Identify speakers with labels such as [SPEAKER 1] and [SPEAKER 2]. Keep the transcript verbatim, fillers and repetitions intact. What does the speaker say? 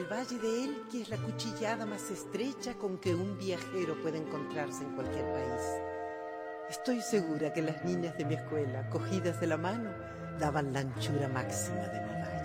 [SPEAKER 1] el Valle de Elqui es la cuchillada más estrecha con que un viajero puede encontrarse en cualquier país. Estoy segura que las niñas de mi escuela, cogidas de la mano, daban la anchura máxima de mi valle.